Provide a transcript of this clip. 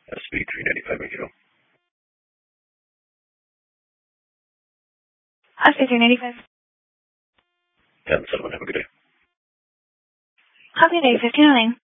SB 395 Mexico. SB 395. 10-7, have a good day. Copy day, 1509.